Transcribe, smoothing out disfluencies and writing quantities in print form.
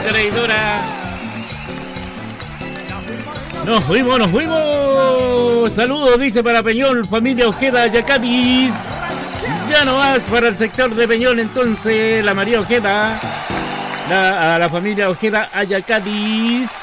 traidora. Nos fuimos. Saludos, dice para Peñol, familia Ojeda, Yacatis. Ya no vas para el sector de Peñol, entonces, la María Ojeda. A la familia Ojeda, Ayacatis.